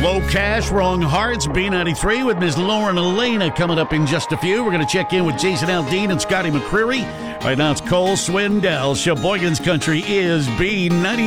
Low Cash, Wrong Hearts, B93 with Ms. Lauren Elena coming up in just a few. We're going to check in with Jason Aldean and Scotty McCreery. Right now it's Cole Swindell. Sheboygan's Country is B93.